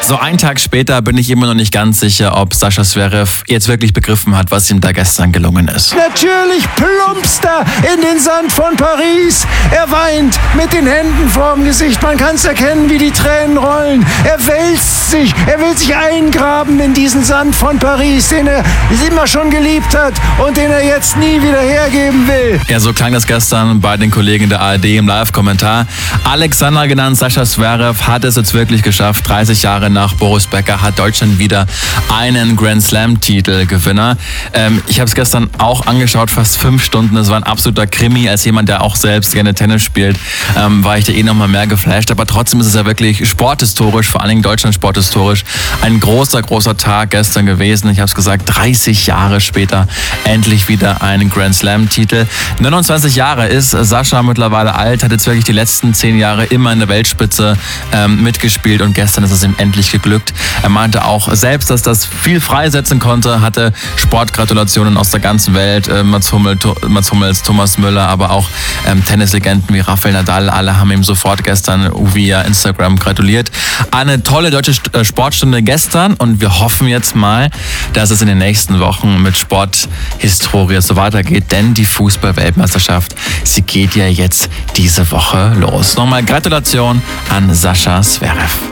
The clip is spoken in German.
So einen Tag später bin ich immer noch nicht ganz sicher, ob Sascha Zverev jetzt wirklich begriffen hat, was ihm da gestern gelungen ist. Natürlich plumpst er in den Sand von Paris. Er weint mit den Händen vorm Gesicht. Man kann es erkennen, wie die Tränen rollen. Er wälzt sich. Er will sich eingraben in diesen Sand von Paris, den er immer schon geliebt hat und den er jetzt nie wieder hergeben will. Ja, so klang das gestern bei den Kollegen der ARD im Live-Kommentar. Alexander, genannt Sascha Zverev, hat es jetzt wirklich geschafft. 30 Jahre nach Boris Becker hat Deutschland wieder einen Grand Slam-Titel-Gewinner. Ich habe es gestern auch angeschaut, fast 5 Stunden. Es war ein absoluter Krimi. Als jemand, der auch selbst gerne Tennis spielt, war ich da nochmal mehr geflasht. Aber trotzdem ist es ja wirklich sporthistorisch, vor allen Dingen Deutschland sporthistorisch, ein großer Tag gestern gewesen. Ich habe es gesagt, 30 Jahre später endlich wieder einen Grand Slam-Titel. 29 Jahre ist Sascha mittlerweile alt, hat jetzt wirklich die letzten 10 Jahre immer in der Weltspitze mitgespielt und gestern ist es ihm endlich geglückt. Er meinte auch selbst, dass das viel freisetzen konnte, hatte Sportgratulationen aus der ganzen Welt, Mats Hummels, Thomas Müller, aber auch Tennislegenden wie Rafael Nadal, alle haben ihm sofort gestern via Instagram gratuliert. Eine tolle deutsche Sportstunde gestern und wir hoffen jetzt mal, dass es in den nächsten Wochen mit Sporthistorie so weitergeht, denn die Fußball-Weltmeisterschaft, sie geht ja jetzt diese Woche los. Nochmal Gratulation an Sascha Zverev.